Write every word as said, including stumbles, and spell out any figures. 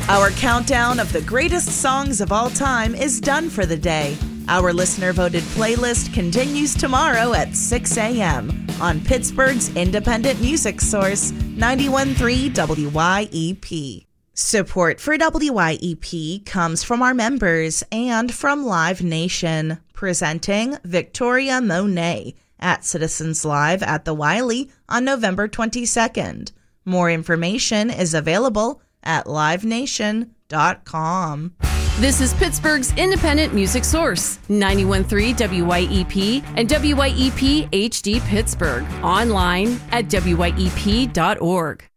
Our countdown of the greatest songs of all time is done for the day. Our listener-voted playlist continues tomorrow at six a.m. on Pittsburgh's independent music source, ninety-one point three W Y E P. Support for W Y E P comes from our members and from Live Nation, presenting Victoria Monet at Citizens Live at the Wiley on November twenty-second. More information is available at live nation dot com. This is Pittsburgh's independent music source, ninety-one point three W Y E P and W Y E P H D Pittsburgh. Online at W Y E P dot org.